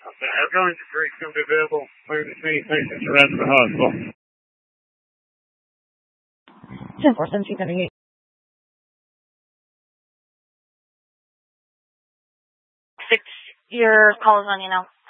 The outgoing debris is going to be available for the many patients around the hospital. 10-4-17-78. 6, your call is on you now.